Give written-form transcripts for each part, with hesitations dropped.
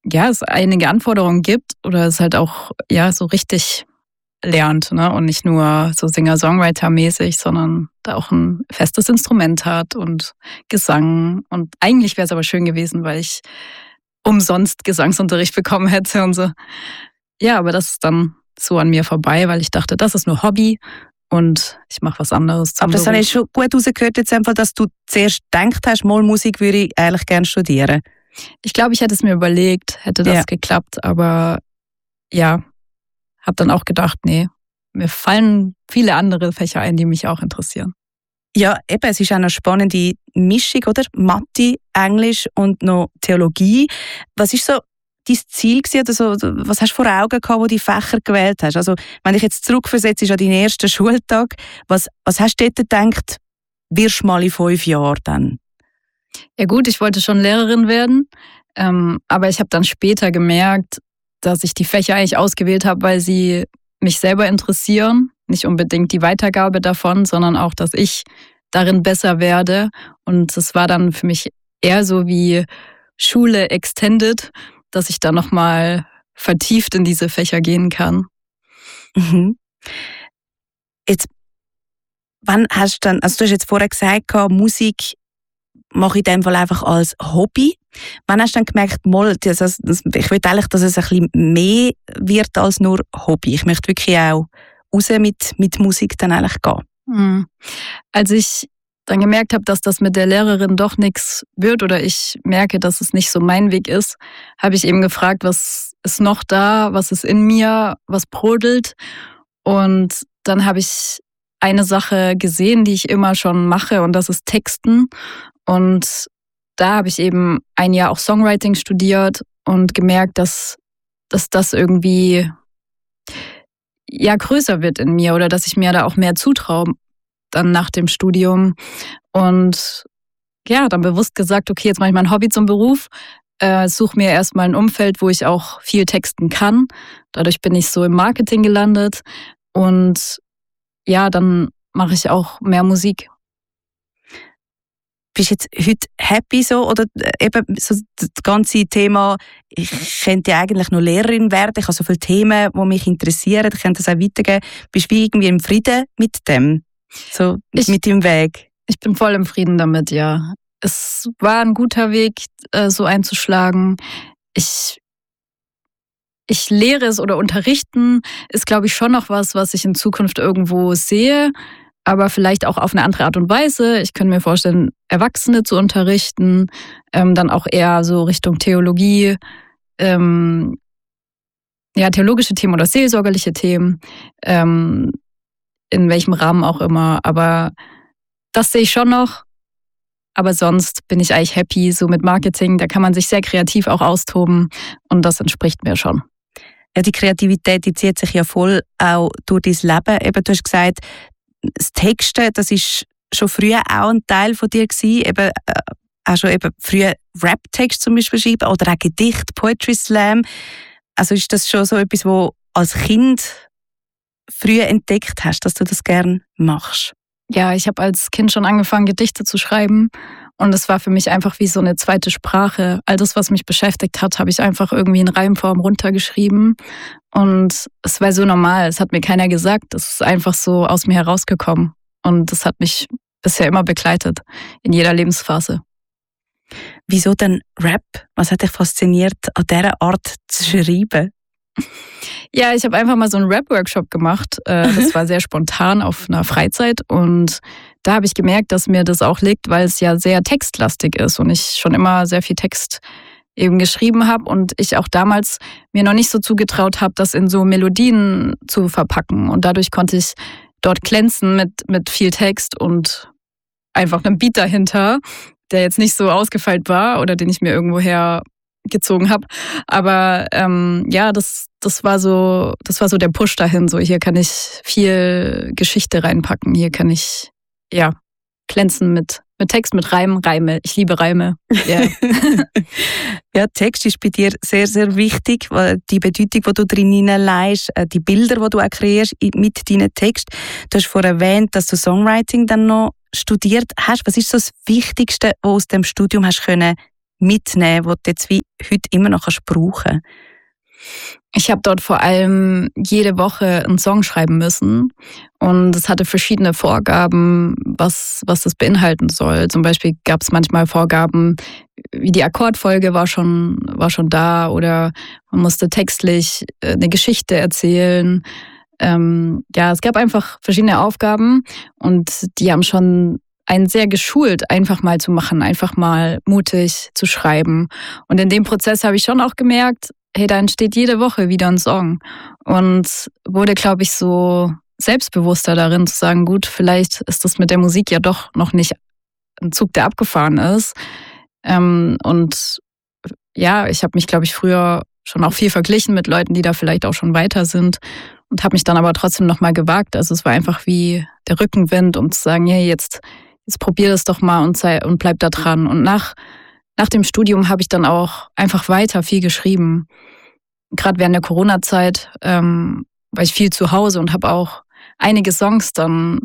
ja, es einige Anforderungen gibt oder es halt auch ja so richtig lernt, ne? Und nicht nur so Singer-Songwriter-mäßig, sondern da auch ein festes Instrument hat und Gesang. Und eigentlich wäre es aber schön gewesen, weil ich umsonst Gesangsunterricht bekommen hätte und so. Ja, aber das ist dann so an mir vorbei, weil ich dachte, das ist nur Hobby und ich mache was anderes zum Aber das habe ich schon gut rausgehört, jetzt einfach, dass du zuerst gedacht hast, mal Musik würde ich eigentlich gerne studieren. Ich glaube, ich hätte es mir überlegt, hätte das geklappt, aber ja, habe dann auch gedacht, nee, mir fallen viele andere Fächer ein, die mich auch interessieren. Ja, eben, es ist auch eine spannende Mischung, oder? Mathe, Englisch und noch Theologie. Was ist so dein Ziel gewesen, oder so, was hast du vor Augen gehabt, wo du die Fächer gewählt hast? Also, wenn ich jetzt zurückversetze an deinen ersten Schultag, was hast du dort gedacht, wirst du mal in 5 Jahren dann? Ja gut, ich wollte schon Lehrerin werden, aber ich habe dann später gemerkt, dass ich die Fächer eigentlich ausgewählt habe, weil sie mich selber interessieren. Nicht unbedingt die Weitergabe davon, sondern auch, dass ich darin besser werde. Und es war dann für mich eher so wie Schule extended, dass ich dann nochmal vertieft in diese Fächer gehen kann. Mhm. Jetzt, wann hast du dann, also du hast jetzt vorher gesagt, Musik mache ich in dem Fall einfach als Hobby. Wann hast du dann gemerkt, ich will eigentlich, dass es ein bisschen mehr wird als nur Hobby. Ich möchte wirklich auch raus mit Musik dann eigentlich gehen. Als ich dann gemerkt habe, dass das mit der Lehrerin doch nichts wird oder ich merke, dass es nicht so mein Weg ist, habe ich eben gefragt, was ist noch da, was ist in mir, was brodelt. Und dann habe ich eine Sache gesehen, die ich immer schon mache, und das ist Texten. Und da habe ich eben ein Jahr auch Songwriting studiert und gemerkt, dass das irgendwie ja größer wird in mir oder dass ich mir da auch mehr zutraue dann nach dem Studium. Und ja, dann bewusst gesagt, okay, jetzt mache ich mein Hobby zum Beruf, suche mir erstmal ein Umfeld, wo ich auch viel texten kann. Dadurch bin ich so im Marketing gelandet und ja, dann mache ich auch mehr Musik. Bist du jetzt heute happy so? Oder eben so das ganze Thema, ich könnte ja eigentlich nur Lehrerin werden, ich habe so viele Themen, die mich interessieren, ich könnte das auch weitergeben. Bist du irgendwie im Frieden mit dem? So mit dem Weg? Ich bin voll im Frieden damit, ja. Es war ein guter Weg, so einzuschlagen. Ich lehre es oder unterrichten ist, glaube ich, schon noch was ich in Zukunft irgendwo sehe. Aber vielleicht auch auf eine andere Art und Weise. Ich könnte mir vorstellen, Erwachsene zu unterrichten, dann auch eher so Richtung Theologie, theologische Themen oder seelsorgerliche Themen, in welchem Rahmen auch immer. Aber das sehe ich schon noch. Aber sonst bin ich eigentlich happy, so mit Marketing. Da kann man sich sehr kreativ auch austoben und das entspricht mir schon. Ja, die Kreativität, die zieht sich ja voll auch durch dein Leben. Eben, du hast gesagt, das Texten, das ist schon früher auch ein Teil von dir gewesen. Eben, auch schon eben früher Rap-Text zum Beispiel schreiben oder auch Gedicht, Poetry Slam. Also ist das schon so etwas, wo als Kind früher entdeckt hast, dass du das gerne machst? Ja, ich habe als Kind schon angefangen, Gedichte zu schreiben. Und es war für mich einfach wie so eine zweite Sprache. All das, was mich beschäftigt hat, habe ich einfach irgendwie in Reimform runtergeschrieben. Und es war so normal, es hat mir keiner gesagt. Es ist einfach so aus mir herausgekommen. Und das hat mich bisher immer begleitet, in jeder Lebensphase. Wieso denn Rap? Was hat dich fasziniert, an dieser Art zu schreiben? Ja, ich habe einfach mal so einen Rap-Workshop gemacht. Das war sehr spontan auf einer Freizeit. Und da habe ich gemerkt, dass mir das auch liegt, weil es ja sehr textlastig ist und ich schon immer sehr viel Text eben geschrieben habe und ich auch damals mir noch nicht so zugetraut habe, das in so Melodien zu verpacken. Und dadurch konnte ich dort glänzen mit viel Text und einfach einem Beat dahinter, der jetzt nicht so ausgefeilt war oder den ich mir irgendwoher gezogen habe. Aber das war so der Push dahin. So, hier kann ich viel Geschichte reinpacken. Hier kann ich glänzen mit Text, mit Reime. Ich liebe Reime. Yeah. Ja, Text ist bei dir sehr, sehr wichtig. Die Bedeutung, die du drin hineinlegst, die Bilder, die du auch kreierst mit deinen Text. Du hast vorhin erwähnt, dass du Songwriting dann noch studiert hast. Was ist so das Wichtigste, was du aus dem Studium hast können mitnehmen, die du jetzt wie heute immer noch brauchen kannst? Ich habe dort vor allem jede Woche einen Song schreiben müssen und es hatte verschiedene Vorgaben, was das beinhalten soll. Zum Beispiel gab es manchmal Vorgaben, wie die Akkordfolge war schon da oder man musste textlich eine Geschichte erzählen. Es gab einfach verschiedene Aufgaben und die haben schon einen sehr geschult, einfach mal zu machen, einfach mal mutig zu schreiben. Und in dem Prozess habe ich schon auch gemerkt, hey, da entsteht jede Woche wieder ein Song. Und wurde, glaube ich, so selbstbewusster darin zu sagen, gut, vielleicht ist das mit der Musik ja doch noch nicht ein Zug, der abgefahren ist. Und ja, ich habe mich, glaube ich, früher schon auch viel verglichen mit Leuten, die da vielleicht auch schon weiter sind und habe mich dann aber trotzdem nochmal gewagt. Also es war einfach wie der Rückenwind, um zu sagen, hey, jetzt probier das doch mal und bleib da dran. Und nach dem Studium habe ich dann auch einfach weiter viel geschrieben. Gerade während der Corona-Zeit war ich viel zu Hause und habe auch einige Songs dann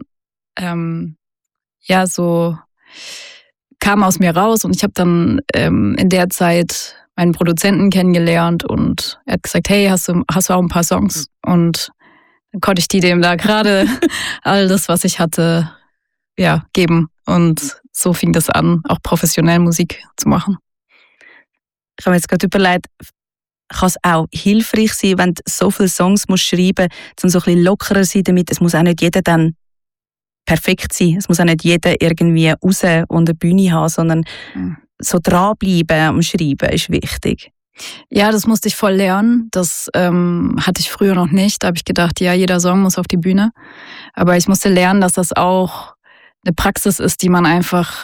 kamen aus mir raus und ich habe dann in der Zeit meinen Produzenten kennengelernt und er hat gesagt, hey, hast du auch ein paar Songs? Und dann konnte ich dem da gerade all das, was ich hatte, geben. Und so fing das an, auch professionell Musik zu machen. Ich habe mir jetzt gerade überlegt, kann es auch hilfreich sein, wenn du so viele Songs schreiben musst, um so ein bisschen lockerer zu sein damit. Es muss auch nicht jeder dann perfekt sein. Es muss auch nicht jeder irgendwie raus und eine Bühne haben, sondern so dranbleiben am Schreiben ist wichtig. Ja, das musste ich voll lernen. Das hatte ich früher noch nicht. Da habe ich gedacht, ja, jeder Song muss auf die Bühne. Aber ich musste lernen, dass das auch eine Praxis ist, die man einfach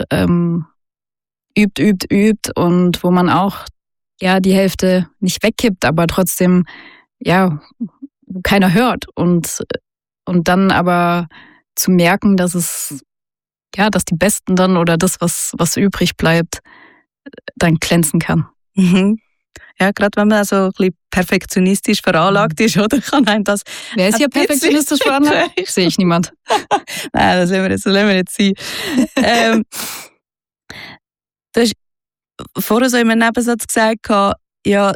übt und wo man auch die Hälfte nicht wegkippt, aber trotzdem keiner hört und dann aber zu merken, dass dass die Besten dann oder das, was übrig bleibt, dann glänzen kann. Mhm. Ja, gerade wenn man so ein bisschen perfektionistisch veranlagt ist, oder kann einem das... Wer ist hier perfektionistisch veranlagt? Sehe ich niemand. Nein, das lassen wir jetzt sein. Du hast vorher so in einem Nebensatz gesagt, ja,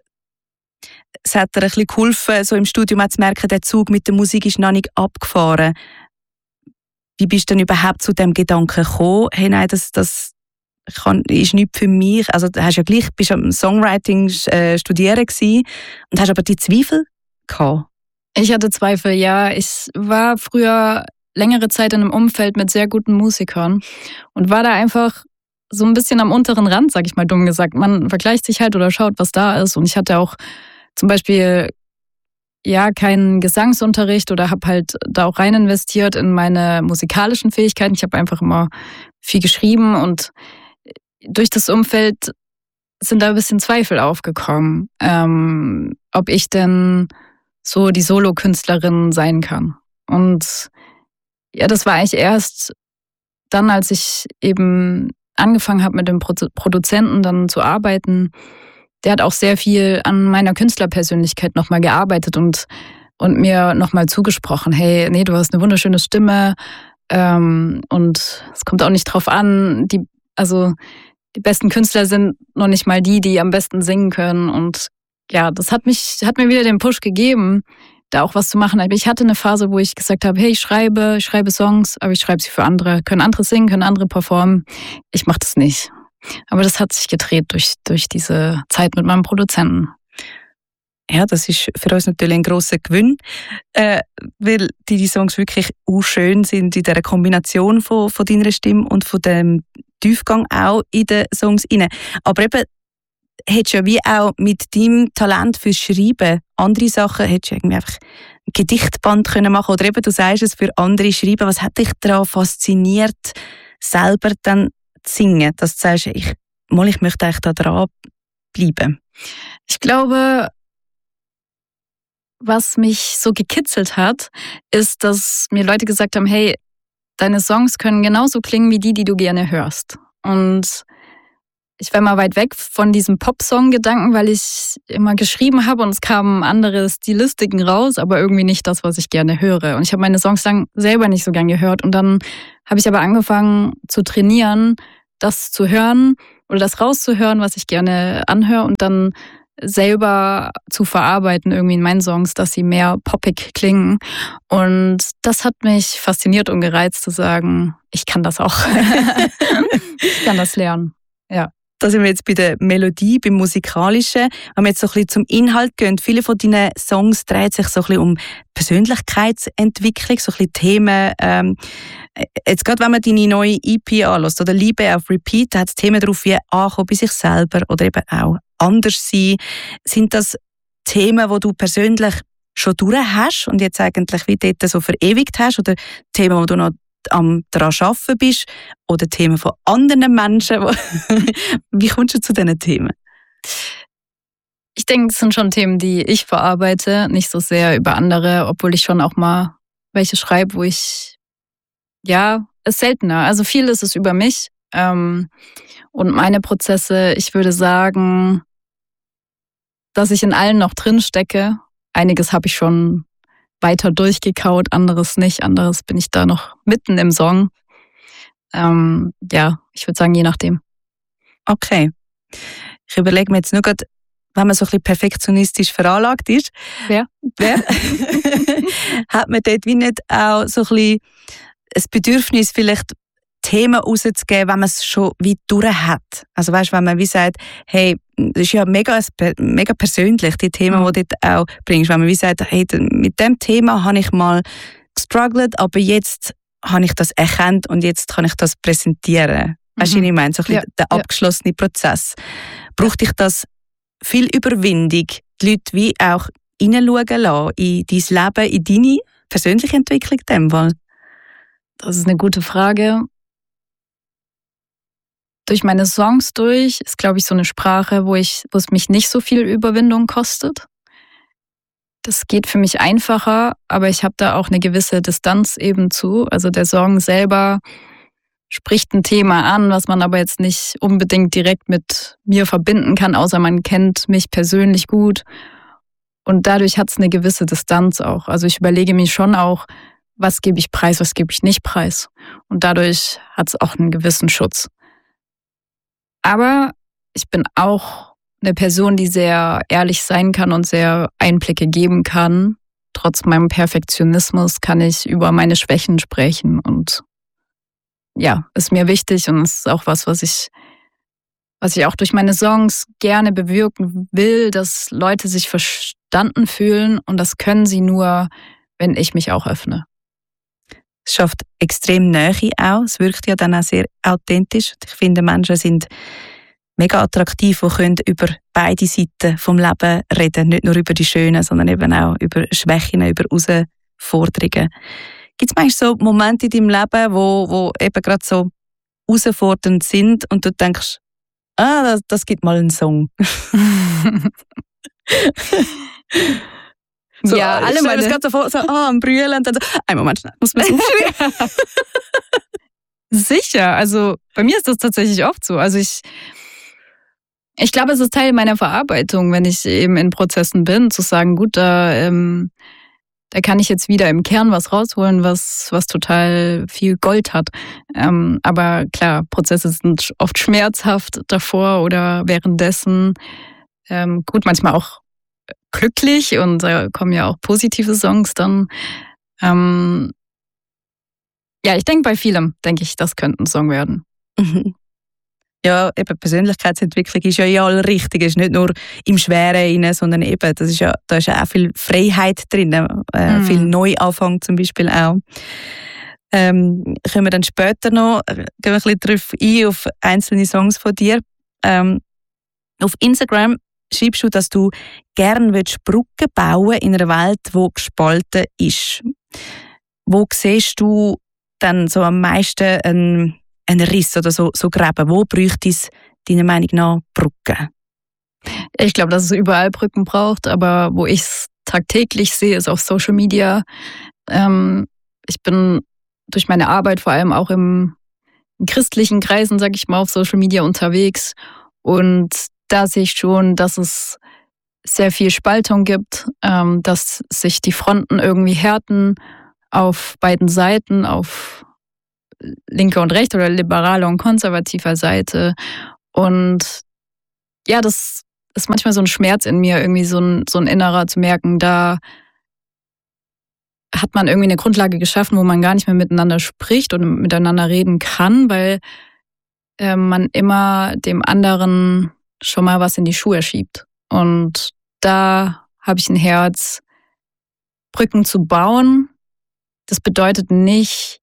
es hat dir ein bisschen geholfen, so im Studium auch zu merken, der Zug mit der Musik ist noch nicht abgefahren. Wie bist du denn überhaupt zu dem Gedanken gekommen? Hey, nein, das ist nichts für mich. Also du bist am Songwriting studieren gewesen und hast aber die Zweifel gehabt. Ich hatte Zweifel, ja. Ich war früher längere Zeit in einem Umfeld mit sehr guten Musikern und war da einfach so ein bisschen am unteren Rand, sag ich mal dumm gesagt. Man vergleicht sich halt oder schaut, was da ist. Und ich hatte auch zum Beispiel keinen Gesangsunterricht oder habe halt da auch rein investiert in meine musikalischen Fähigkeiten. Ich habe einfach immer viel geschrieben und durch das Umfeld sind da ein bisschen Zweifel aufgekommen, ob ich denn so die Solokünstlerin sein kann. Und das war eigentlich erst dann, als ich eben angefangen habe, mit dem Produzenten dann zu arbeiten. Der hat auch sehr viel an meiner Künstlerpersönlichkeit nochmal gearbeitet und mir nochmal zugesprochen, hey, nee, du hast eine wunderschöne Stimme und es kommt auch nicht drauf an, die besten Künstler sind noch nicht mal die am besten singen können. Und das hat mir wieder den Push gegeben, da auch was zu machen. Aber ich hatte eine Phase, wo ich gesagt habe, hey, ich schreibe Songs, aber ich schreibe sie für andere. Können andere singen, können andere performen. Ich mache das nicht. Aber das hat sich gedreht durch diese Zeit mit meinem Produzenten. Ja, das ist für uns natürlich ein grosser Gewinn, weil die Songs wirklich auch schön sind in dieser Kombination von deiner Stimme und von dem Tiefgang auch in den Songs rein. Aber eben, hättest du ja wie auch mit deinem Talent fürs Schreiben andere Sachen, hättest du irgendwie einfach ein Gedichtband können machen oder eben, du sagst es, für andere schreiben. Was hat dich daran fasziniert, selber dann zu singen, dass du sagst, ich möchte eigentlich da dran bleiben? Ich glaube, was mich so gekitzelt hat, ist, dass mir Leute gesagt haben, hey, deine Songs können genauso klingen wie die du gerne hörst. Und ich war mal weit weg von diesem Pop-Song-Gedanken, weil ich immer geschrieben habe und es kamen andere Stilistiken raus, aber irgendwie nicht das, was ich gerne höre. Und ich habe meine Songs dann selber nicht so gern gehört. Und dann habe ich aber angefangen zu trainieren, das zu hören oder das rauszuhören, was ich gerne anhöre und dann selber zu verarbeiten irgendwie in meinen Songs, dass sie mehr poppig klingen. Und das hat mich fasziniert und gereizt zu sagen, ich kann das auch. Ich kann das lernen. Ja. Da sind wir jetzt bei der Melodie, beim Musikalischen. Wenn wir jetzt so ein bisschen zum Inhalt gehen, viele von deinen Songs drehen sich so ein bisschen um Persönlichkeitsentwicklung, so ein bisschen Themen. Jetzt gerade, wenn man deine neue EP anhört, oder Liebe auf Repeat, da hat es Themen drauf wie Ankommen bei sich selber oder eben auch anders sein. Sind das Themen, die du persönlich schon durch hast und jetzt eigentlich wie dort so verewigt hast, oder Themen, die du noch am daran arbeiten bist, oder Themen von anderen Menschen? Wie kommst du zu diesen Themen? Ich denke, es sind schon Themen, die ich verarbeite, nicht so sehr über andere, obwohl ich schon auch mal welche schreibe, wo ich, ja, ist seltener. Also viel ist es über mich und meine Prozesse. Ich würde sagen, dass ich in allen noch drin stecke. Einiges habe ich schon weiter durchgekaut, anderes nicht. Anderes bin ich da noch mitten im Song. Ja, ich würde sagen, je nachdem. Okay. Ich überlege mir jetzt nur gerade, wenn man so ein bisschen perfektionistisch veranlagt ist, Wer? hat man dort wie nicht auch so ein bisschen ein Bedürfnis, vielleicht Themen rauszugeben, wenn man es schon wie durch hat. Also weißt, wenn man wie sagt, hey, das ist ja mega persönlich, die Themen, die du dort auch bringst. Wenn man wie sagt, hey, mit dem Thema habe ich mal gestruggelt, aber jetzt habe ich das erkannt und jetzt kann ich das präsentieren. Weißt du, was ich meine? So ein bisschen der abgeschlossene Prozess. Braucht dich das viel Überwindung, die Leute wie auch hineinschauen lassen in dein Leben, in deine persönliche Entwicklung in dem Fall? Das ist eine gute Frage. Durch meine Songs ist, glaube ich, so eine Sprache, wo es mich nicht so viel Überwindung kostet. Das geht für mich einfacher, aber ich habe da auch eine gewisse Distanz eben zu. Also der Song selber spricht ein Thema an, was man aber jetzt nicht unbedingt direkt mit mir verbinden kann, außer man kennt mich persönlich gut. Und dadurch hat es eine gewisse Distanz auch. Also ich überlege mir schon auch, was gebe ich preis, was gebe ich nicht preis. Und dadurch hat es auch einen gewissen Schutz. Aber ich bin auch eine Person, die sehr ehrlich sein kann und sehr Einblicke geben kann. Trotz meinem Perfektionismus kann ich über meine Schwächen sprechen und ja, ist mir wichtig und es ist auch was ich auch durch meine Songs gerne bewirken will, dass Leute sich verstanden fühlen und das können sie nur, wenn ich mich auch öffne. Es schafft extrem Nähe auch. Es wirkt ja dann auch sehr authentisch. Ich finde, Menschen sind mega attraktiv, die können über beide Seiten vom Leben reden. Nicht nur über die Schönen, sondern eben auch über Schwächen, über Herausforderungen. Gibt es manchmal so Momente in deinem Leben, wo eben gerade so herausfordernd sind und du denkst, das gibt mal einen Song? So, ja, alle meine... Ich gerade so am Brüllen und dann so, einen Moment, schnell, muss man es aufschreiben? Sicher, also bei mir ist das tatsächlich oft so. Also ich glaube, es ist Teil meiner Verarbeitung, wenn ich eben in Prozessen bin, zu sagen, gut, da kann ich jetzt wieder im Kern was rausholen, was total viel Gold hat. Aber klar, Prozesse sind oft schmerzhaft davor oder währenddessen. Gut, manchmal auch glücklich und da kommen ja auch positive Songs dann. Ja, ich denke bei vielem, das könnte ein Song werden. Mhm. Ja, eben Persönlichkeitsentwicklung ist ja in allem richtig. Es ist nicht nur im Schweren rein, sondern eben, da ist ja auch viel Freiheit drin, viel Neuanfang zum Beispiel auch. Können wir dann später noch, gehen wir ein bisschen darauf ein, auf einzelne Songs von dir. Auf Instagram schreibst du, dass du gerne Brücken bauen in einer Welt, die gespalten ist. Wo siehst du dann so am meisten einen Riss oder so Gräben? Wo bräuchte es deiner Meinung nach Brücken? Ich glaube, dass es überall Brücken braucht, aber wo ich es tagtäglich sehe, ist auf Social Media. Ich bin durch meine Arbeit vor allem auch in christlichen Kreisen, sage ich mal, auf Social Media unterwegs und da sehe ich schon, dass es sehr viel Spaltung gibt, dass sich die Fronten irgendwie härten auf beiden Seiten, auf linker und rechter oder liberaler und konservativer Seite. Und ja, das ist manchmal so ein Schmerz in mir, irgendwie so ein innerer zu merken, da hat man irgendwie eine Grundlage geschaffen, wo man gar nicht mehr miteinander spricht und miteinander reden kann, weil man immer dem anderen schon mal was in die Schuhe schiebt. Und da habe ich ein Herz, Brücken zu bauen. Das bedeutet nicht,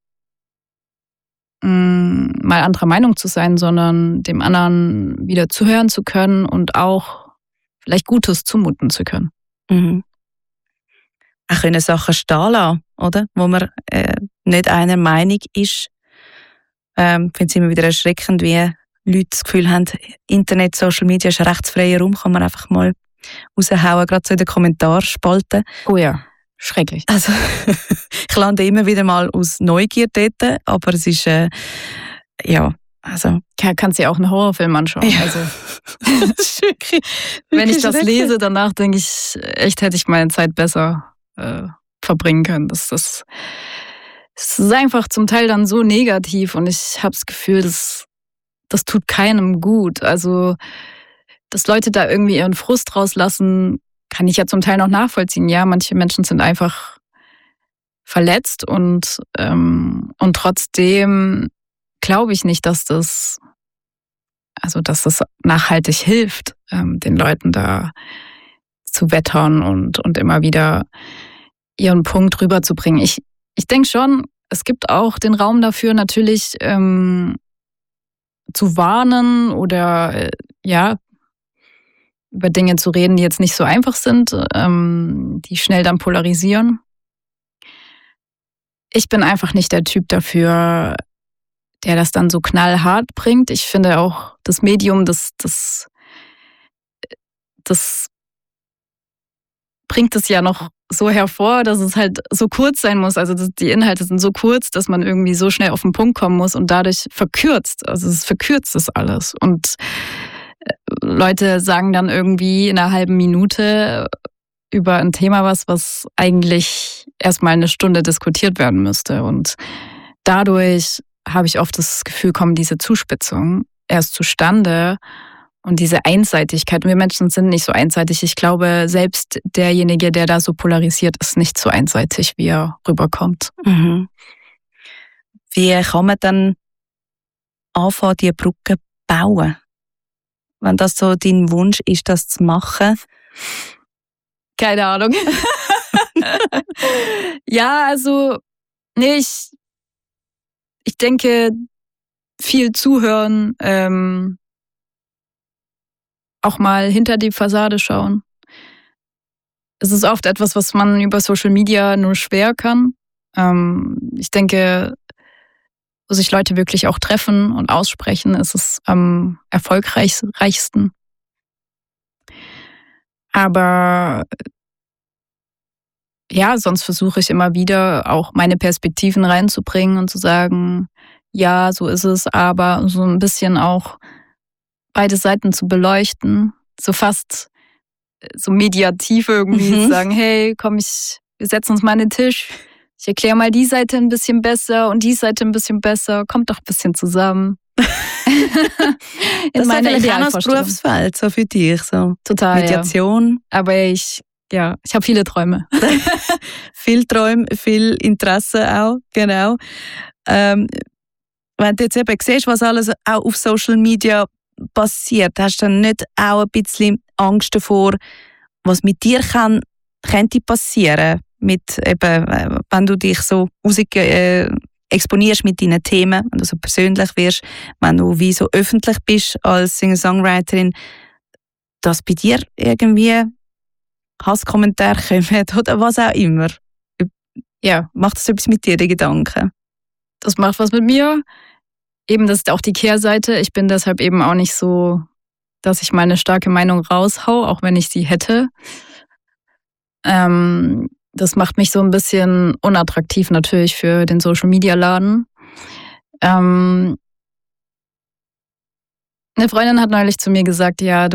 mal anderer Meinung zu sein, sondern dem anderen wieder zuhören zu können und auch vielleicht Gutes zumuten zu können. Mhm. Auch können Sachen stehen lassen, oder? Wo man nicht einer Meinung ist. Ich finde es immer wieder erschreckend, wie Leute das Gefühl haben, Internet, Social Media ist ein rechtsfreier Raum, kann man einfach mal raushauen, gerade so in den Kommentarspalten. Oh ja, schrecklich. Also, ich lande immer wieder mal aus Neugier dort, aber es ist, also... Kannst du ja auch einen Horrorfilm anschauen. Ja. Also, Das ist wirklich wenn ich das lese, danach denke ich, echt hätte ich meine Zeit besser verbringen können. Das ist einfach zum Teil dann so negativ und ich habe das Gefühl, das tut keinem gut. Also, dass Leute da irgendwie ihren Frust rauslassen, kann ich ja zum Teil noch nachvollziehen. Ja, manche Menschen sind einfach verletzt und trotzdem glaube ich nicht, dass das nachhaltig hilft, den Leuten da zu wettern und immer wieder ihren Punkt rüberzubringen. Ich denke schon, es gibt auch den Raum dafür, natürlich zu warnen oder über Dinge zu reden, die jetzt nicht so einfach sind, die schnell dann polarisieren. Ich bin einfach nicht der Typ dafür, der das dann so knallhart bringt. Ich finde auch das Medium, das bringt es ja noch so hervor, dass es halt so kurz sein muss. Also die Inhalte sind so kurz, dass man irgendwie so schnell auf den Punkt kommen muss und dadurch verkürzt. Also es verkürzt das alles. Und Leute sagen dann irgendwie in einer halben Minute über ein Thema was eigentlich erstmal eine Stunde diskutiert werden müsste. Und dadurch habe ich oft das Gefühl, kommen diese Zuspitzungen erst zustande und diese Einseitigkeit. Und wir Menschen sind nicht so einseitig. Ich glaube, selbst derjenige, der da so polarisiert, ist nicht so einseitig, wie er rüberkommt. Mhm. Wie kann man dann anfangen, diese Brücke bauen? Wenn das so dein Wunsch ist, das zu machen? Keine Ahnung. Ja, also, nee, ich denke, viel zuhören, auch mal hinter die Fassade schauen. Es ist oft etwas, was man über Social Media nur schwer kann. Ich denke, wo sich Leute wirklich auch treffen und aussprechen, ist es am erfolgreichsten. Aber ja, sonst versuche ich immer wieder auch meine Perspektiven reinzubringen und zu sagen, ja, so ist es, aber so ein bisschen auch beide Seiten zu beleuchten, so fast so mediativ irgendwie zu sagen, hey, komm, wir setzen uns mal an den Tisch, ich erkläre mal die Seite ein bisschen besser und die Seite ein bisschen besser, kommt doch ein bisschen zusammen. Das ist eigentlich auch noch das Berufsfeld so für dich, so total, Mediation. Ja. Aber ich habe viele Träume. Viel Träume, viel Interesse auch, genau. Wenn du jetzt eben siehst, was alles auch auf Social Media passiert, hast du dann nicht auch ein bisschen Angst davor, was mit dir könnte passieren, mit eben, wenn du dich so exponierst mit deinen Themen, wenn du so persönlich wirst, wenn du wie so öffentlich bist als Singer-Songwriterin, dass bei dir irgendwie Hasskommentare kommen oder was auch immer. Ja, macht das etwas mit dir, die Gedanken? Das macht was mit mir. Eben, das ist auch die Kehrseite. Ich bin deshalb eben auch nicht so, dass ich meine starke Meinung raushau, auch wenn ich sie hätte. Das macht mich so ein bisschen unattraktiv natürlich für den Social-Media-Laden. Eine Freundin hat neulich zu mir gesagt, ja,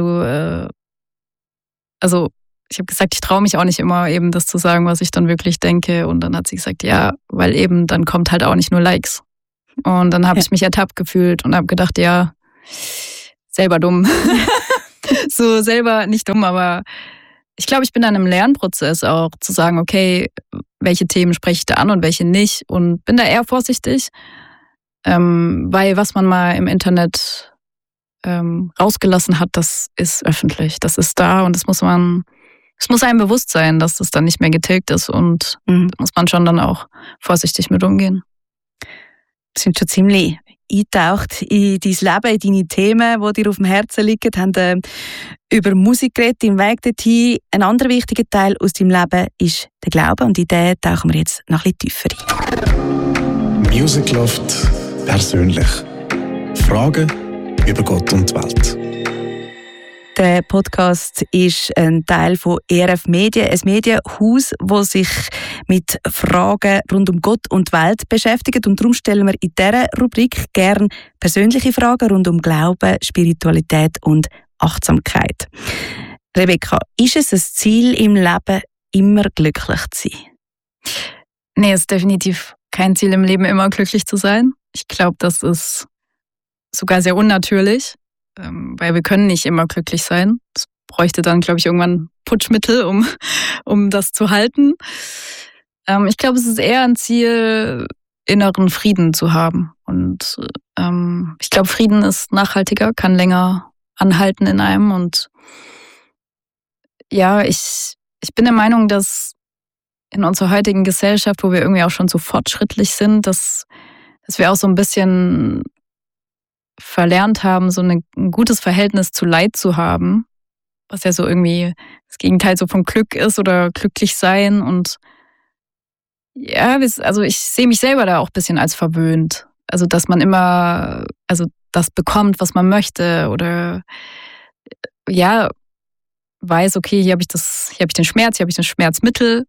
ich habe gesagt, ich traue mich auch nicht immer eben das zu sagen, was ich dann wirklich denke. Und dann hat sie gesagt, ja, weil eben dann kommt halt auch nicht nur Likes. Und dann habe ich mich ertappt gefühlt und habe gedacht, ja, selber dumm. So selber nicht dumm, aber ich glaube, ich bin an einem Lernprozess auch, zu sagen, okay, welche Themen spreche ich da an und welche nicht, und bin da eher vorsichtig, weil was man mal im Internet rausgelassen hat, das ist öffentlich, das ist da, und es muss einem bewusst sein, dass das dann nicht mehr getilgt ist, und da muss man schon dann auch vorsichtig mit umgehen. Wir sind schon ziemlich eingetaucht in dein Leben, in deine Themen, die dir auf dem Herzen liegen, haben über Musik geredet, im Weg dorthin. Ein anderer wichtiger Teil aus deinem Leben ist der Glaube, und in den tauchen wir jetzt noch ein bisschen tiefer ein. Music Loft persönlich. Fragen über Gott und die Welt. Der Podcast ist ein Teil von ERF Medien, ein Medienhaus, das sich mit Fragen rund um Gott und die Welt beschäftigt. Und darum stellen wir in dieser Rubrik gerne persönliche Fragen rund um Glauben, Spiritualität und Achtsamkeit. Rebecca, ist es ein Ziel im Leben, immer glücklich zu sein? Nee, es ist definitiv kein Ziel im Leben, immer glücklich zu sein. Ich glaube, das ist sogar sehr unnatürlich. Weil wir können nicht immer glücklich sein. Es bräuchte dann, glaube ich, irgendwann Putschmittel, um das zu halten. Ich glaube, es ist eher ein Ziel, inneren Frieden zu haben. Und ich glaube, Frieden ist nachhaltiger, kann länger anhalten in einem. Und ja, ich bin der Meinung, dass in unserer heutigen Gesellschaft, wo wir irgendwie auch schon so fortschrittlich sind, dass wir auch so ein bisschen verlernt haben, so ein gutes Verhältnis zu Leid zu haben, was ja so irgendwie das Gegenteil so von Glück ist oder glücklich sein. Und ja, also ich sehe mich selber da auch ein bisschen als verwöhnt. Also dass man immer das bekommt, was man möchte, oder ja, weiß, okay, hier habe ich den Schmerz, hier habe ich ein Schmerzmittel.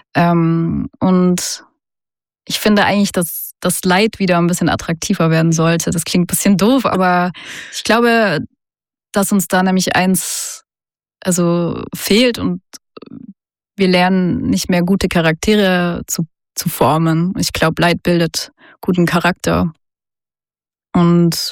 Und ich finde eigentlich, dass das Leid wieder ein bisschen attraktiver werden sollte. Das klingt ein bisschen doof, aber ich glaube, dass uns da nämlich eins fehlt, und wir lernen nicht mehr gute Charaktere zu formen. Ich glaube, Leid bildet guten Charakter. Und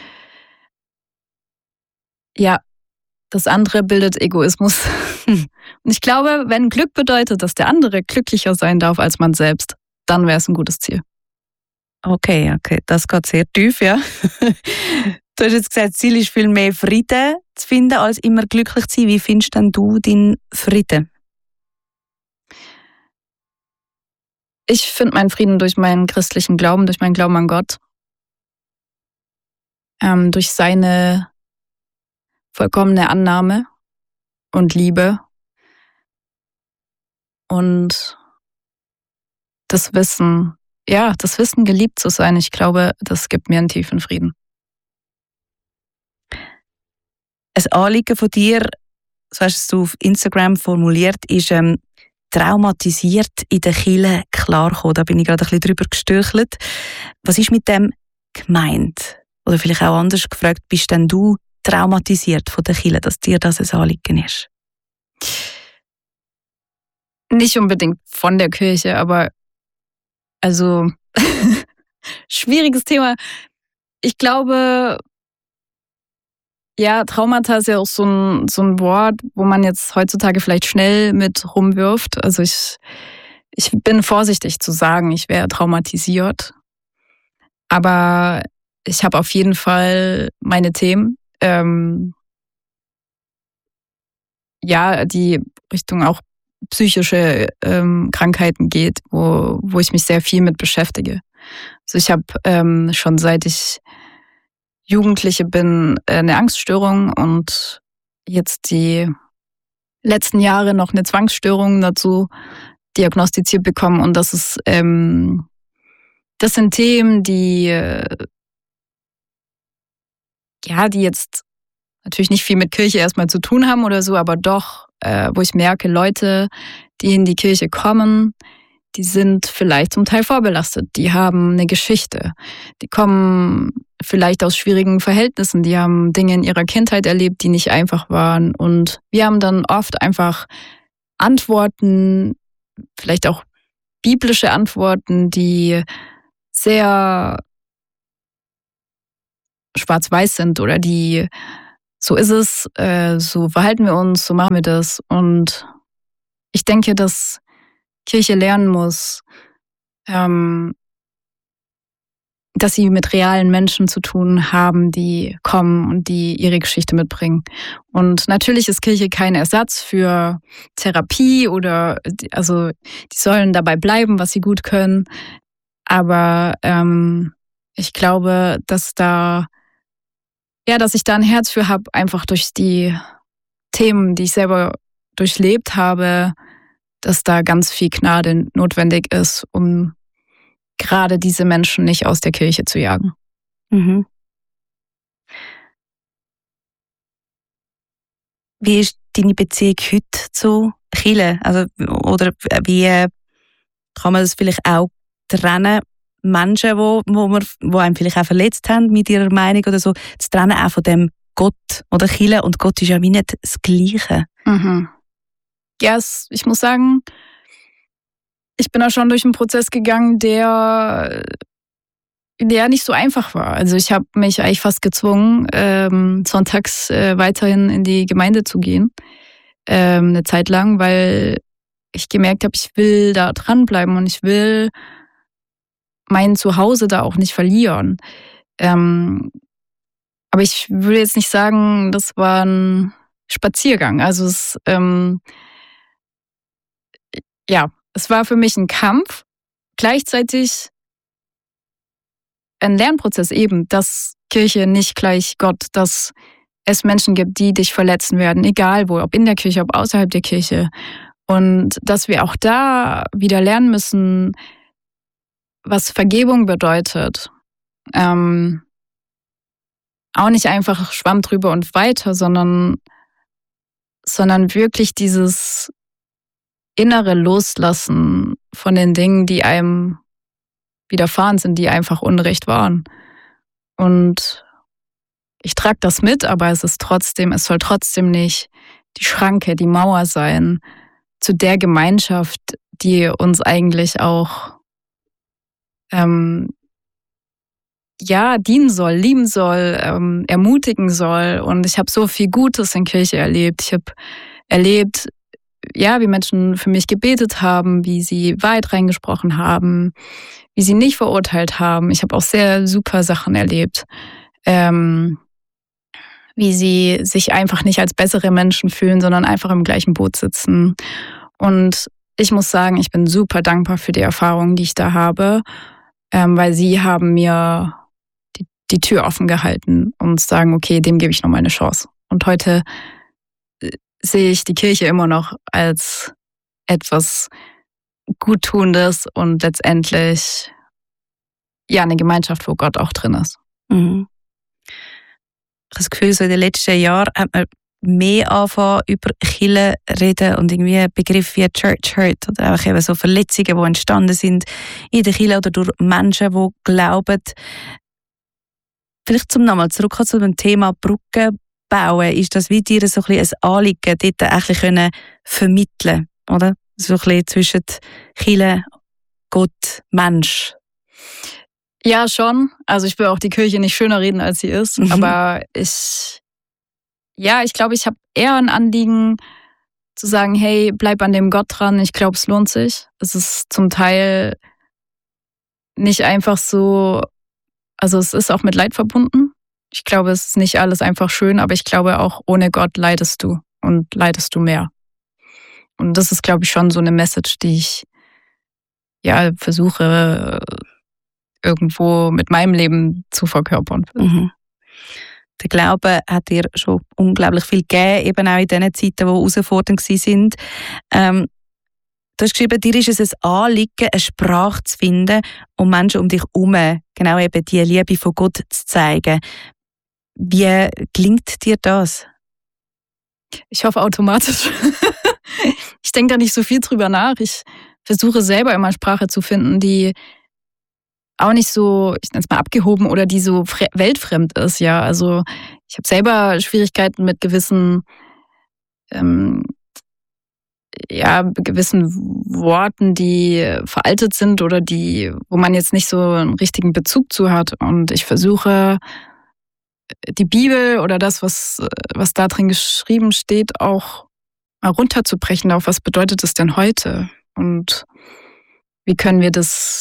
ja, das andere bildet Egoismus. Und ich glaube, wenn Glück bedeutet, dass der andere glücklicher sein darf als man selbst, dann wäre es ein gutes Ziel. Okay, das geht sehr tief, ja. Du hast jetzt gesagt, das Ziel ist viel mehr Frieden zu finden, als immer glücklich zu sein. Wie findest denn du deinen Frieden? Ich finde meinen Frieden durch meinen christlichen Glauben, durch meinen Glauben an Gott, durch seine vollkommene Annahme und Liebe und das Wissen, geliebt zu sein. Ich glaube, das gibt mir einen tiefen Frieden. Ein Anliegen von dir, so hast du es auf Instagram formuliert, ist traumatisiert in der Kirche klarkommen. Da bin ich gerade ein bisschen drüber gestürchelt. Was ist mit dem gemeint? Oder vielleicht auch anders gefragt, bist denn du traumatisiert von der Kirche, dass dir das ein Anliegen ist? Nicht unbedingt von der Kirche, aber schwieriges Thema. Ich glaube, ja, Traumata ist ja auch so ein Wort, wo man jetzt heutzutage vielleicht schnell mit rumwirft. Also ich bin vorsichtig zu sagen, ich wäre traumatisiert. Aber ich habe auf jeden Fall meine Themen. Die Richtung auch psychische Krankheiten geht, wo ich mich sehr viel mit beschäftige. Also ich habe schon seit ich Jugendliche bin eine Angststörung und jetzt die letzten Jahre noch eine Zwangsstörung dazu diagnostiziert bekommen. Und das sind Themen, die jetzt natürlich nicht viel mit Kirche erstmal zu tun haben oder so, aber doch, wo ich merke, Leute, die in die Kirche kommen, die sind vielleicht zum Teil vorbelastet. Die haben eine Geschichte. Die kommen vielleicht aus schwierigen Verhältnissen. Die haben Dinge in ihrer Kindheit erlebt, die nicht einfach waren. Und wir haben dann oft einfach Antworten, vielleicht auch biblische Antworten, die sehr schwarz-weiß sind oder die so ist es, so verhalten wir uns, so machen wir das. Und ich denke, dass Kirche lernen muss, dass sie mit realen Menschen zu tun haben, die kommen und die ihre Geschichte mitbringen. Und natürlich ist Kirche kein Ersatz für Therapie oder, also die sollen dabei bleiben, was sie gut können. Aber ich glaube, dass ich da ein Herz für habe, einfach durch die Themen, die ich selber durchlebt habe, dass da ganz viel Gnade notwendig ist, um gerade diese Menschen nicht aus der Kirche zu jagen. Mhm. Wie ist deine Beziehung heute zu Kirche? Also, oder wie kann man das vielleicht auch trennen? Menschen, wo einem vielleicht auch verletzt haben mit ihrer Meinung oder so, zu trennen auch von dem Gott oder Kirche. Und Gott ist ja wie nicht das Gleiche. Mhm. Ja, ich muss sagen, ich bin da schon durch einen Prozess gegangen, der nicht so einfach war. Also ich habe mich eigentlich fast gezwungen, sonntags weiterhin in die Gemeinde zu gehen, eine Zeit lang, weil ich gemerkt habe, ich will da dranbleiben und ich will mein Zuhause da auch nicht verlieren. Aber ich würde jetzt nicht sagen, das war ein Spaziergang. Also es war für mich ein Kampf, gleichzeitig ein Lernprozess eben, dass Kirche nicht gleich Gott, dass es Menschen gibt, die dich verletzen werden, egal wo, ob in der Kirche, ob außerhalb der Kirche. Und dass wir auch da wieder lernen müssen, was Vergebung bedeutet. Auch nicht einfach Schwamm drüber und weiter, sondern wirklich dieses innere Loslassen von den Dingen, die einem widerfahren sind, die einfach Unrecht waren. Und ich trage das mit, aber es soll trotzdem nicht die Schranke, die Mauer sein zu der Gemeinschaft, die uns eigentlich auch dienen soll, lieben soll, ermutigen soll. Und ich habe so viel Gutes in Kirche erlebt. Ich habe erlebt, wie Menschen für mich gebetet haben, wie sie Wahrheit reingesprochen haben, wie sie nicht verurteilt haben. Ich habe auch sehr super Sachen erlebt, wie sie sich einfach nicht als bessere Menschen fühlen, sondern einfach im gleichen Boot sitzen. Und ich muss sagen, ich bin super dankbar für die Erfahrungen, die ich da habe, weil sie haben mir die Tür offen gehalten und sagen, okay, dem gebe ich nochmal eine Chance. Und heute sehe ich die Kirche immer noch als etwas Guttunendes und letztendlich eine Gemeinschaft, wo Gott auch drin ist. Mhm. Ich habe das Gefühl, so in den letzten Jahren hat man mehr angefangen, über Kirche reden und irgendwie Begriffe wie Church Hurt oder auch eben so Verletzungen, die entstanden sind in der Kirche oder durch Menschen, die glauben. Vielleicht nochmal zurück zu dem Thema Brücken bauen. Ist das wie dir so ein bisschen ein Anliegen, dort ein bisschen vermitteln, oder? So ein bisschen zwischen Kirche, Gott, Mensch. Ja, schon. Also ich will auch die Kirche nicht schöner reden, als sie ist. Aber ich glaube, ich habe eher ein Anliegen zu sagen, hey, bleib an dem Gott dran. Ich glaube, es lohnt sich. Es ist zum Teil nicht einfach so, also es ist auch mit Leid verbunden. Ich glaube, es ist nicht alles einfach schön, aber ich glaube auch, ohne Gott leidest du und leidest du mehr. Und das ist, glaube ich, schon so eine Message, die ich versuche irgendwo mit meinem Leben zu verkörpern. Mhm. Der Glaube hat dir schon unglaublich viel gegeben, eben auch in den Zeiten, die herausfordernd waren. Du hast geschrieben, dir ist es ein Anliegen, eine Sprache zu finden, um Menschen um dich herum genau eben die Liebe von Gott zu zeigen. Wie gelingt dir das? Ich hoffe automatisch. Ich denke da nicht so viel drüber nach. Ich versuche selber immer Sprache zu finden, die auch nicht so, ich nenne es mal abgehoben oder die so weltfremd ist. Ja, also ich habe selber Schwierigkeiten mit gewissen Worten, die veraltet sind oder wo man jetzt nicht so einen richtigen Bezug zu hat. Und ich versuche die Bibel oder das, was da drin geschrieben steht, auch mal runterzubrechen auf, was bedeutet es denn heute? Und wie können wir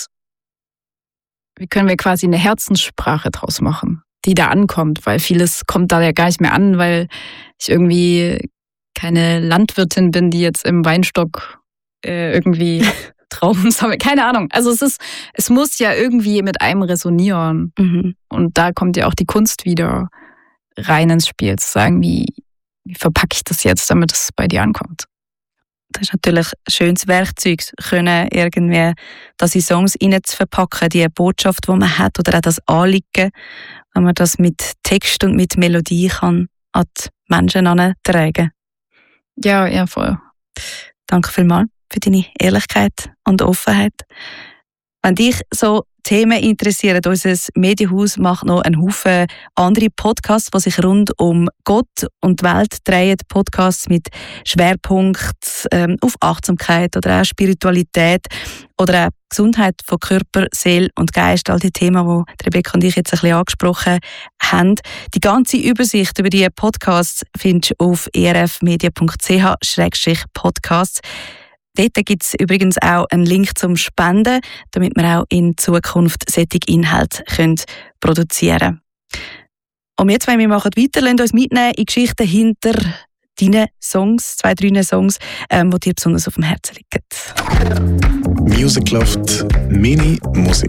quasi eine Herzenssprache draus machen, die da ankommt? Weil vieles kommt da ja gar nicht mehr an, weil ich irgendwie keine Landwirtin bin, die jetzt im Weinstock irgendwie Trauben sammelt. Keine Ahnung. Also es muss ja irgendwie mit einem resonieren. Mhm. Und da kommt ja auch die Kunst wieder rein ins Spiel, zu sagen, wie verpacke ich das jetzt, damit es bei dir ankommt. Das ist natürlich ein schönes Werkzeug, können irgendwie das in Songs rein zu verpacken, die Botschaft, die man hat, oder auch das Anliegen, wenn man das mit Text und mit Melodie kann an die Menschen herantragen. Ja, voll. Danke vielmals für deine Ehrlichkeit und Offenheit. Wenn dich so Themen interessieren, unser Medienhaus macht noch einen Haufen andere Podcasts, die sich rund um Gott und die Welt drehen. Podcasts mit Schwerpunkt auf Achtsamkeit oder auch Spiritualität oder auch Gesundheit von Körper, Seele und Geist. All die Themen, die Rebecca und ich jetzt ein bisschen angesprochen haben. Die ganze Übersicht über diese Podcasts findest du auf erfmedia.ch/podcasts. Dort gibt es übrigens auch einen Link zum Spenden, damit wir auch in Zukunft solche Inhalte produzieren können. Und jetzt wollen wir weiter, lasst uns mitnehmen in Geschichten hinter deinen Songs, 2-3 Songs, die dir besonders auf dem Herzen liegen. Music Loft Mini Musik.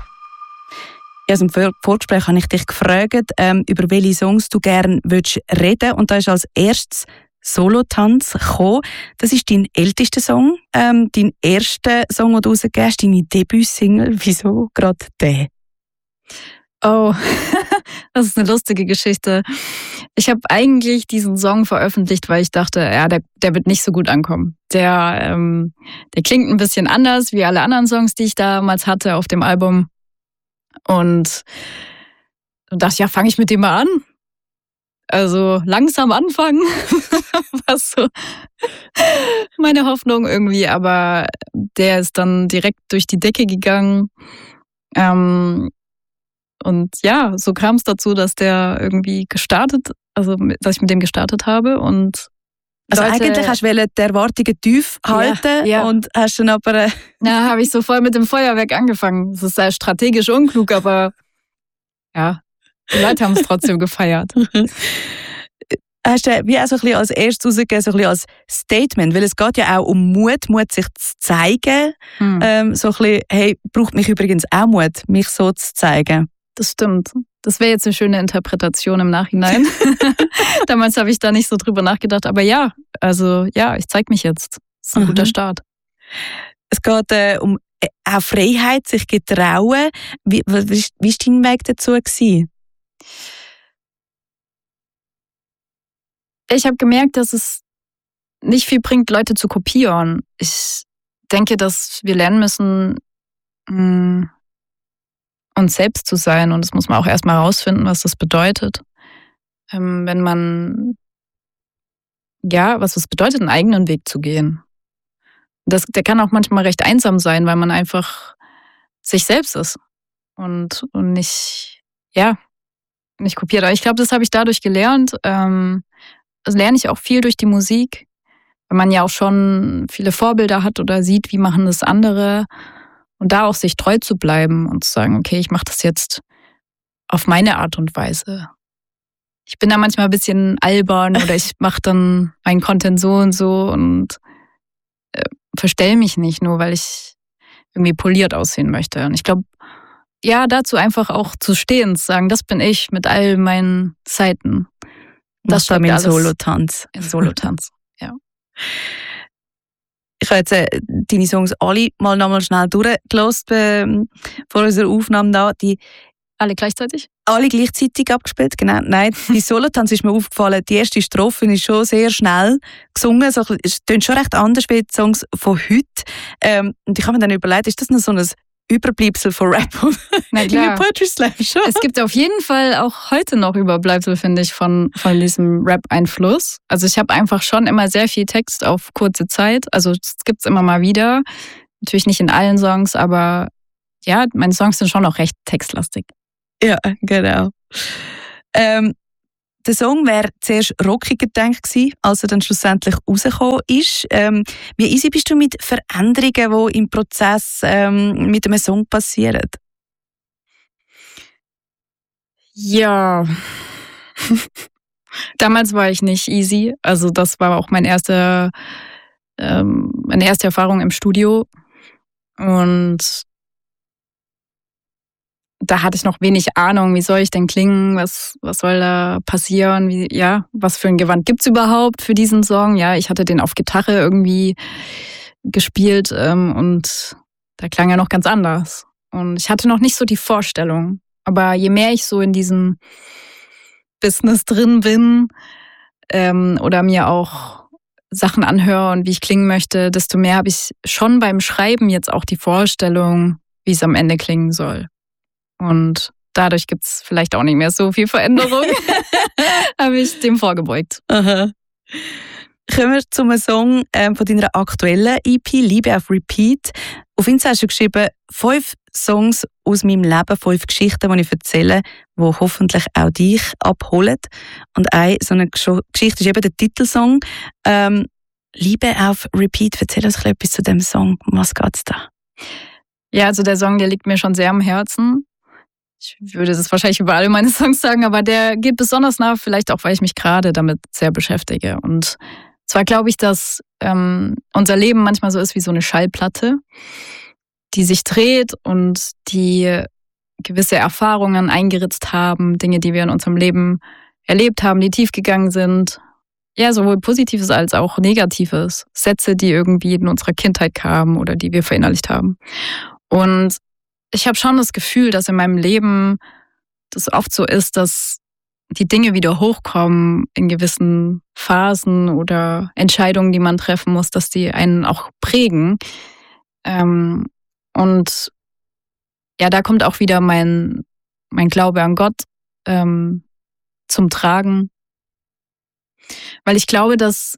Ja, also im Vorgespräch habe ich dich gefragt, über welche Songs du gerne reden willst. Und da ist als erstes Solotanz gekommen. Das ist dein ältester Song, dein erster Song, den du rausgegeben hast, deine Debütsingle. Wieso gerade der? Oh, das ist eine lustige Geschichte. Ich habe eigentlich diesen Song veröffentlicht, weil ich dachte, ja, der wird nicht so gut ankommen. Der klingt ein bisschen anders wie alle anderen Songs, die ich damals hatte auf dem Album. Und dachte ich, ja, fange ich mit dem mal an. Also langsam anfangen, was so meine Hoffnung irgendwie, aber der ist dann direkt durch die Decke gegangen. Und ja, so kam es dazu, dass der irgendwie dass ich mit dem gestartet habe. Und also Leute, eigentlich hast du die Erwartungen tief halten ja. Und hast dann aber... Ja, habe ich so voll mit dem Feuerwerk angefangen. Das ist sehr strategisch unklug, aber ja, die Leute haben es trotzdem gefeiert. Hast du wie auch so ein bisschen als erstes rausgegeben, so ein bisschen als Statement, weil es geht ja auch um Mut sich zu zeigen. So ein bisschen, hey, braucht mich übrigens auch Mut, mich so zu zeigen. Das stimmt. Das wäre jetzt eine schöne Interpretation im Nachhinein. Damals habe ich da nicht so drüber nachgedacht, aber ja, ich zeige mich jetzt. Das ist ein guter Start. Es geht um auch Freiheit, sich getrauen. Wie war dein Weg dazu gewesen? Ich habe gemerkt, dass es nicht viel bringt, Leute zu kopieren. Ich denke, dass wir lernen müssen, uns selbst zu sein. Und das muss man auch erstmal herausfinden, was das bedeutet. Wenn man, was es bedeutet, einen eigenen Weg zu gehen. Der kann auch manchmal recht einsam sein, weil man einfach sich selbst ist und nicht kopiert. Aber ich glaube, das habe ich dadurch gelernt. Das lerne ich auch viel durch die Musik, weil man ja auch schon viele Vorbilder hat oder sieht, wie machen das andere. Und da auch sich treu zu bleiben und zu sagen, okay, ich mache das jetzt auf meine Art und Weise. Ich bin da manchmal ein bisschen albern oder ich mache dann meinen Content so und verstell mich nicht, nur weil ich irgendwie poliert aussehen möchte. Und ich glaube, dazu einfach auch zu stehen, zu sagen, das bin ich mit all meinen Seiten. Das steckt alles Solotanz. In Solotanz, ja. Ich habe jetzt deine Songs alle nochmal schnell durchgelassen vor unserer Aufnahme da. Alle gleichzeitig? Alle gleichzeitig abgespielt, genau. Nein, bei Solotanz ist mir aufgefallen, die erste Strophe ist schon sehr schnell gesungen. Es klingt schon recht anders wie die Songs von heute. Und ich habe mir dann überlegt, ist das noch so ein Überbleibsel von Rap? Na klar. Poetry Slam schon. Es gibt auf jeden Fall auch heute noch Überbleibsel, finde ich, von diesem Rap-Einfluss. Also ich habe einfach schon immer sehr viel Text auf kurze Zeit. Also es gibt es immer mal wieder. Natürlich nicht in allen Songs, aber ja, meine Songs sind schon auch recht textlastig. Ja, genau. Der Song wäre zuerst rockiger gedacht gewesen, als er dann schlussendlich rausgekommen ist. Wie easy bist du mit Veränderungen, die im Prozess mit einem Song passieren? Ja, damals war ich nicht easy. Also das war auch meine erste Erfahrung im Studio. Und da hatte ich noch wenig Ahnung, wie soll ich denn klingen, was soll da passieren, was für ein Gewand gibt's überhaupt für diesen Song. Ja, ich hatte den auf Gitarre irgendwie gespielt und da klang er noch ganz anders. Und ich hatte noch nicht so die Vorstellung. Aber je mehr ich so in diesem Business drin bin oder mir auch Sachen anhöre und wie ich klingen möchte, desto mehr habe ich schon beim Schreiben jetzt auch die Vorstellung, wie es am Ende klingen soll. Und dadurch gibt es vielleicht auch nicht mehr so viel Veränderung. Habe ich dem vorgebeugt. Aha. Kommen wir zum Song von deiner aktuellen EP, «Liebe auf Repeat». Auf Insta hast du geschrieben, 5 Songs aus meinem Leben, 5 Geschichten, die ich erzähle, die hoffentlich auch dich abholen. Und eine so eine Geschichte ist eben der Titelsong. «Liebe auf Repeat». Erzähl uns etwas zu dem Song. Um was geht es da? Ja, also der Song, der liegt mir schon sehr am Herzen. Ich würde das wahrscheinlich über alle meine Songs sagen, aber der geht besonders nah, vielleicht auch, weil ich mich gerade damit sehr beschäftige. Und zwar glaube ich, dass unser Leben manchmal so ist wie so eine Schallplatte, die sich dreht und die gewisse Erfahrungen eingeritzt haben, Dinge, die wir in unserem Leben erlebt haben, die tief gegangen sind. Ja, sowohl Positives als auch Negatives. Sätze, die irgendwie in unserer Kindheit kamen oder die wir verinnerlicht haben. Und ich habe schon das Gefühl, dass in meinem Leben das oft so ist, dass die Dinge wieder hochkommen in gewissen Phasen oder Entscheidungen, die man treffen muss, dass die einen auch prägen. Und ja, da kommt auch wieder mein Glaube an Gott zum Tragen. Weil ich glaube, dass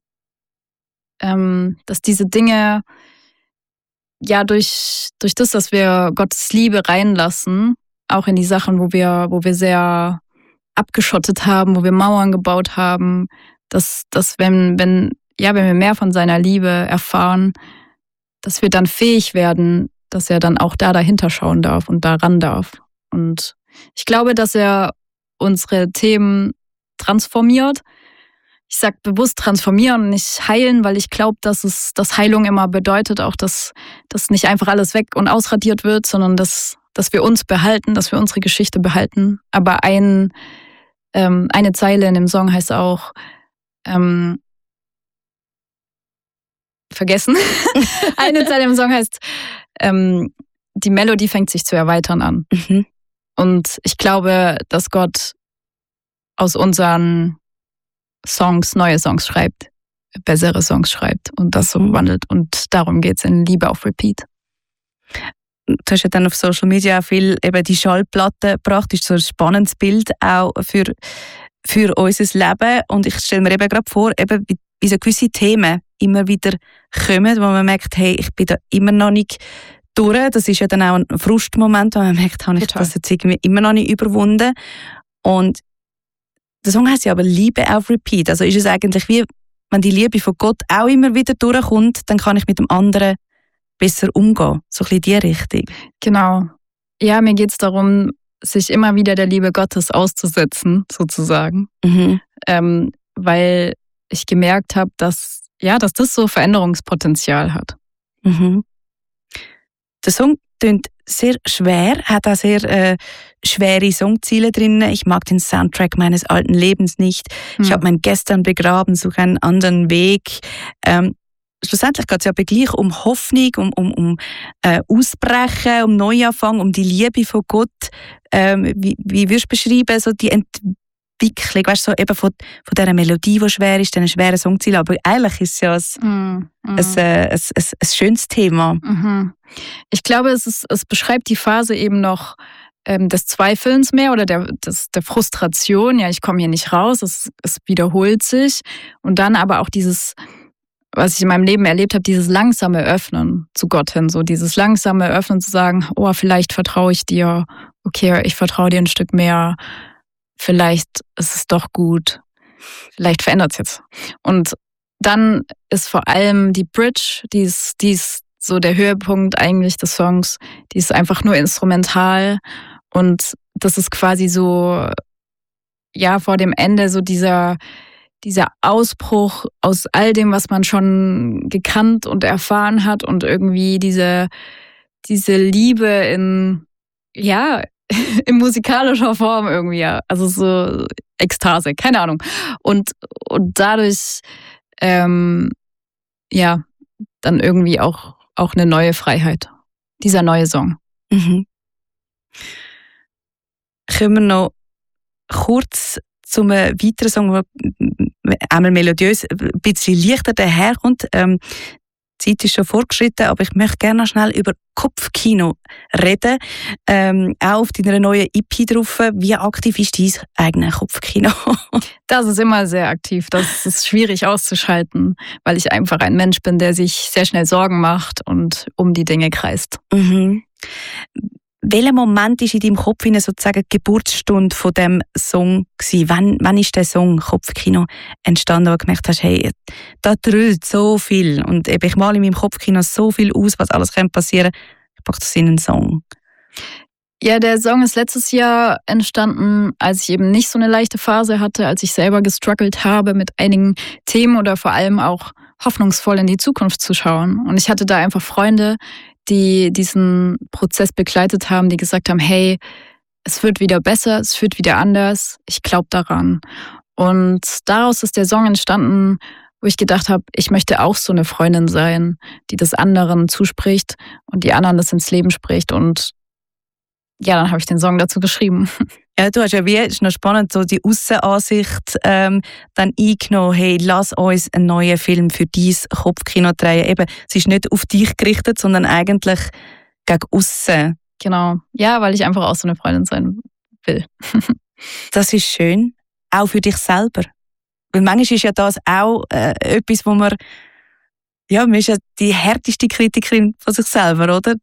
diese Dinge ja durch das, dass wir Gottes Liebe reinlassen, auch in die Sachen, wo wir sehr abgeschottet haben, wo wir Mauern gebaut haben, dass wenn wir mehr von seiner Liebe erfahren, dass wir dann fähig werden, dass er dann auch dahinter schauen darf und da ran darf. Und ich glaube, dass er unsere Themen transformiert. Ich sage bewusst transformieren und nicht heilen, weil ich glaube, dass Heilung immer bedeutet, auch dass nicht einfach alles weg und ausradiert wird, sondern dass wir uns behalten, dass wir unsere Geschichte behalten. Aber eine Zeile in dem Song heißt auch vergessen. Eine Zeile im Song heißt die Melodie fängt sich zu erweitern an. Mhm. Und ich glaube, dass Gott aus unseren Songs neue Songs schreibt, bessere Songs schreibt und das so wandelt. Und darum geht es in Liebe auf Repeat. Du hast ja dann auf Social Media auch viel eben die Schallplatte gebracht. Das ist so ein spannendes Bild auch für unser Leben. Und ich stelle mir eben gerade vor, eben wie so gewisse Themen immer wieder kommen, wo man merkt, hey, ich bin da immer noch nicht durch. Das ist ja dann auch ein Frustmoment, wo man merkt, habe ich das jetzt irgendwie immer noch nicht überwunden. Und der Song heisst ja aber Liebe auf Repeat. Also ist es eigentlich wie, wenn die Liebe von Gott auch immer wieder durchkommt, dann kann ich mit dem anderen besser umgehen. So ein bisschen die Richtung. Genau. Ja, mir geht es darum, sich immer wieder der Liebe Gottes auszusetzen, sozusagen. Mhm. Weil ich gemerkt habe, dass das so Veränderungspotenzial hat. Mhm. Der Song klingt sehr schwer, hat auch sehr schwere Songziele drin. Ich mag den Soundtrack meines alten Lebens nicht. Ich habe mein Gestern begraben, suche einen anderen Weg. Schlussendlich geht es ja aber gleich um Hoffnung, um Ausbrechen, um Neuanfang, um die Liebe von Gott. Wie würdest du beschreiben, so die Entwicklung, weißt du, so eben von dieser Melodie, die schwer ist, diesen schweren Songzielen, aber eigentlich ist es ja ein schönes Thema. Mhm. Ich glaube, es beschreibt die Phase eben noch des Zweifelns mehr oder der Frustration. Ja, ich komme hier nicht raus, es wiederholt sich. Und dann aber auch dieses, was ich in meinem Leben erlebt habe, dieses langsame Öffnen zu Gott hin. So dieses langsame Öffnen zu sagen, oh, vielleicht vertraue ich dir. Okay, ich vertraue dir ein Stück mehr. vielleicht ist es doch gut, vielleicht verändert es jetzt. Und dann ist vor allem die Bridge, die ist so der Höhepunkt eigentlich des Songs, die ist einfach nur instrumental und das ist quasi so, ja, vor dem Ende so dieser Ausbruch aus all dem, was man schon gekannt und erfahren hat und irgendwie diese Liebe in musikalischer Form irgendwie, ja. Also so Ekstase, keine Ahnung. Und dadurch, dann irgendwie auch eine neue Freiheit. Dieser neue Song. Mhm. Können wir noch kurz zu einem weiteren Song, der einmal melodiös, ein bisschen leichter daherkommt. Die Zeit ist schon fortgeschritten, aber ich möchte gerne noch schnell über Kopfkino reden. Auch auf deiner neuen EP drauf. Wie aktiv ist dein eigenes Kopfkino? Das ist immer sehr aktiv. Das ist schwierig auszuschalten, weil ich einfach ein Mensch bin, der sich sehr schnell Sorgen macht und um die Dinge kreist. Mhm. Welcher Moment ist in deinem Kopf sozusagen die Geburtsstunde von dem Song gewesen? Wann ist der Song Kopfkino entstanden, wo du gemerkt hast, hey, da dröhlt so viel und eben, ich male in meinem Kopfkino so viel aus, was alles passieren kann. Ich packe das in einen Song. Ja, der Song ist letztes Jahr entstanden, als ich eben nicht so eine leichte Phase hatte, als ich selber gestruggelt habe mit einigen Themen oder vor allem auch hoffnungsvoll in die Zukunft zu schauen. Und ich hatte da einfach Freunde, die diesen Prozess begleitet haben, die gesagt haben, hey, es wird wieder besser, es wird wieder anders, ich glaube daran. Und daraus ist der Song entstanden, wo ich gedacht habe, ich möchte auch so eine Freundin sein, die das anderen zuspricht und die anderen das ins Leben spricht. Und ja, dann habe ich den Song dazu geschrieben. Ja, du hast ja wie, ist noch spannend, so die Aussenansicht dann eingenommen, hey, lass uns einen neuen Film für dein Kopfkino drehen. Eben, es ist nicht auf dich gerichtet, sondern eigentlich gegen aussen. Genau, ja, weil ich einfach auch so eine Freundin sein will. Das ist schön, auch für dich selber. Weil manchmal ist ja das auch etwas, wo man ist ja die härteste Kritikerin von sich selber, oder?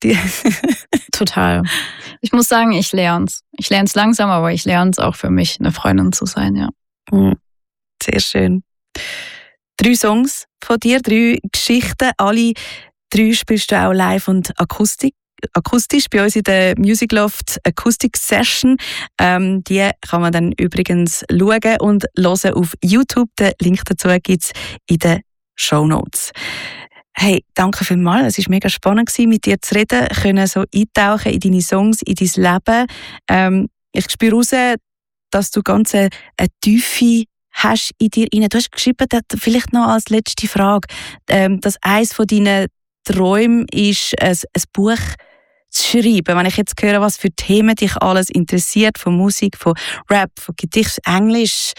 Total. Ich muss sagen, ich lerne es. Ich lerne es langsam, aber ich lerne es auch für mich, eine Freundin zu sein, ja. Sehr schön. 3 Songs von dir, 3 Geschichten. Alle 3 spielst du auch live und akustisch bei uns in der Music Loft Acoustic Session. Die kann man dann übrigens schauen und hören auf YouTube. Den Link dazu gibt es in den Shownotes. Hey, danke vielmals. Es war mega spannend, mit dir zu reden, können so eintauchen in deine Songs, in dein Leben. Ich spüre raus, dass du ganz eine Tiefe hast in dir rein. Du hast geschrieben, vielleicht noch als letzte Frage, dass eines von deinen Träumen ist, ein Buch zu schreiben. Wenn ich jetzt höre, was für Themen dich alles interessiert, von Musik, von Rap, von Gedicht, Englisch,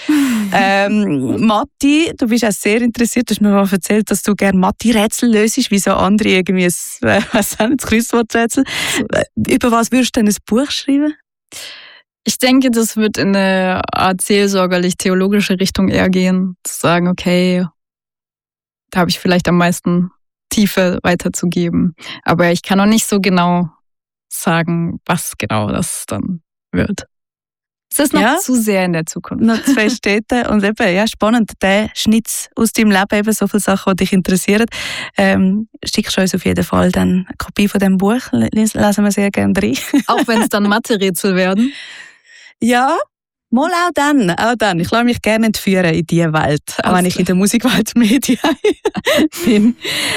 Mathe, du bist auch sehr interessiert, du hast mir mal erzählt, dass du gerne Mathe-Rätsel löst, wie so andere irgendwie ein Kreuzworträtsel. Über was würdest du denn ein Buch schreiben? Ich denke, das wird in eine Art seelsorgerlich-theologische Richtung eher gehen. Zu sagen, okay, da habe ich vielleicht am meisten Tiefe weiterzugeben. Aber ich kann noch nicht so genau sagen, was genau das dann wird. Es ist noch zu sehr in der Zukunft. Noch 2 Städte und eben, ja, spannend, der Schnitz aus deinem Leben, eben so viele Sachen, die dich interessieren. Schickst du uns auf jeden Fall dann eine Kopie von diesem Buch, lesen wir sehr gerne rein. Auch wenn es dann Mathe-Rätsel werden? Ja, mal auch dann. Ich lasse mich gerne entführen in diese Welt, auch wenn ich in der Musikwelt Medien bin.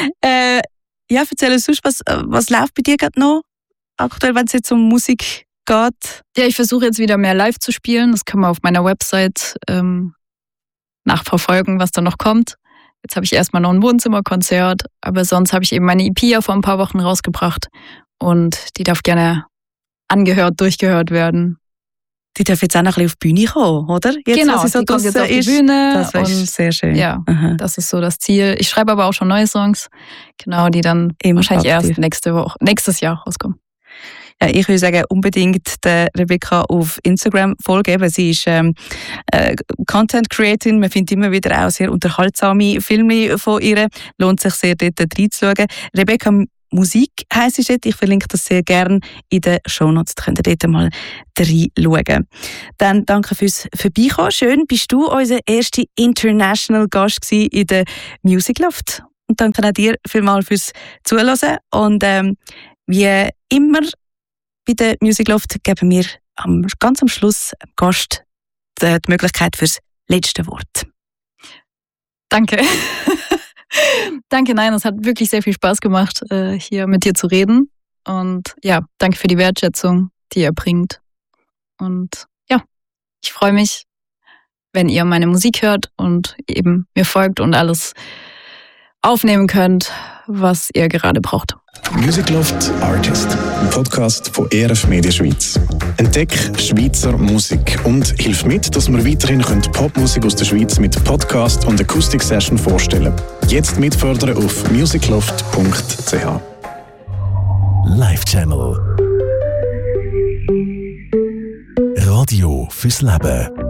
Erzähl uns sonst, was läuft bei dir gerade noch aktuell, wenn es jetzt um Musik geht? Ja, ich versuche jetzt wieder mehr live zu spielen. Das kann man auf meiner Website nachverfolgen, was da noch kommt. Jetzt habe ich erstmal noch ein Wohnzimmerkonzert, aber sonst habe ich eben meine EP ja vor ein paar Wochen rausgebracht und die darf gerne angehört, durchgehört werden. Die darf jetzt auch noch ein bisschen auf die Bühne kommen, oder? Jetzt, genau, die kommt jetzt auf die Bühne. Das ist sehr schön. Ja, das ist so das Ziel. Ich schreibe aber auch schon neue Songs, genau, die dann wahrscheinlich erst nächstes Jahr rauskommen. Ja, ich würde sagen, unbedingt der Rebecca auf Instagram folgen. Sie ist Content Creatorin. Man findet immer wieder auch sehr unterhaltsame Filme von ihr. Lohnt sich sehr, dort reinzuschauen. Rebecca, Musik heisst es jetzt. Ich verlinke das sehr gerne in den Shownotes. Da könnt ihr dort mal reinschauen. Dann danke fürs Vorbeikommen. Schön, bist du unser erster International Gast gewesen in der Music Loft. Und danke auch dir vielmals fürs Zuhören. Und wie immer bei der Music Loft geben wir ganz am Schluss dem Gast die Möglichkeit fürs letzte Wort. Danke. Danke, nein, es hat wirklich sehr viel Spaß gemacht, hier mit dir zu reden. Und ja, danke für die Wertschätzung, die ihr bringt. Und ja, ich freue mich, wenn ihr meine Musik hört und eben mir folgt und alles aufnehmen könnt, was ihr gerade braucht. Music Loft Artist, ein Podcast von ERF Media Schweiz. Entdeck Schweizer Musik und hilf mit, dass wir weiterhin Popmusik aus der Schweiz mit Podcast und Akustik-Session vorstellen. Jetzt mitfördern auf musicloft.ch. Live Channel. Radio fürs Leben.